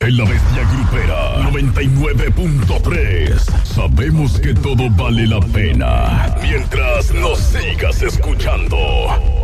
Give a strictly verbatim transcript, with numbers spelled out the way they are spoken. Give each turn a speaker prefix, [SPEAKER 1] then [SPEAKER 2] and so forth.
[SPEAKER 1] En la Bestia Grupera noventa y nueve punto tres. Sabemos que todo vale la pena mientras nos sigas escuchando.